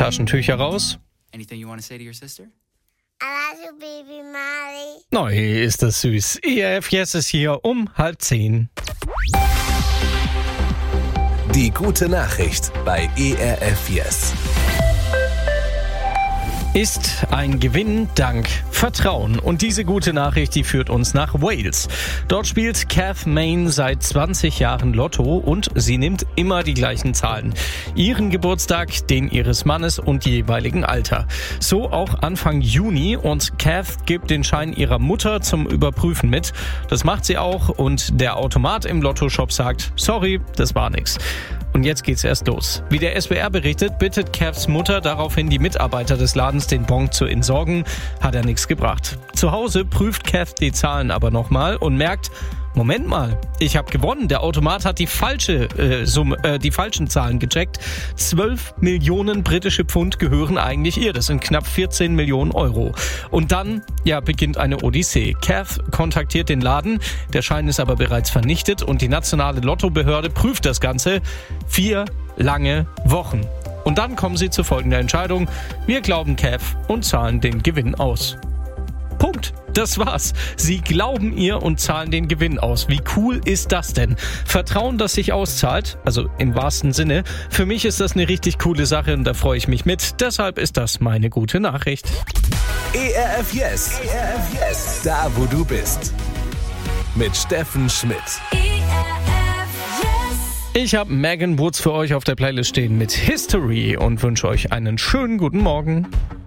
Taschentücher raus. Anything you want to say to your sister? I love you, baby Molly. Neu ist das süß. ERF Yes ist hier um 9:30. Die gute Nachricht bei ERF Yes. Ist ein Gewinn dank Vertrauen. Und diese gute Nachricht, die führt uns nach Wales. Dort spielt Kath Main seit 20 Jahren Lotto und sie nimmt immer die gleichen Zahlen. Ihren Geburtstag, den ihres Mannes und jeweiligen Alter. So auch Anfang Juni und Kath gibt den Schein ihrer Mutter zum Überprüfen mit. Das macht sie auch und der Automat im Lottoshop sagt, sorry, das war nix. Und jetzt geht's erst los. Wie der SWR berichtet, bittet Kaths Mutter daraufhin die Mitarbeiter des Ladens, den Bon zu entsorgen. Hat er nichts gebracht. Zu Hause prüft Kath die Zahlen aber nochmal und merkt, Moment mal, ich habe gewonnen. Der Automat hat die falschen Zahlen gecheckt. 12 Millionen britische Pfund gehören eigentlich ihr. Das sind knapp 14 Millionen Euro. Und dann, beginnt eine Odyssee. Kath kontaktiert den Laden. Der Schein ist aber bereits vernichtet und die nationale Lottobehörde prüft das Ganze. 4 lange Wochen. Und dann kommen sie zu folgender Entscheidung. Wir glauben Kath und zahlen den Gewinn aus. Punkt. Das war's. Sie glauben ihr und zahlen den Gewinn aus. Wie cool ist das denn? Vertrauen, das sich auszahlt, also im wahrsten Sinne. Für mich ist das eine richtig coole Sache und da freue ich mich mit. Deshalb ist das meine gute Nachricht. ERF Yes. ERF Yes. Da, wo du bist. Mit Steffen Schmidt. Ich habe Megan Woods für euch auf der Playlist stehen mit History und wünsche euch einen schönen guten Morgen.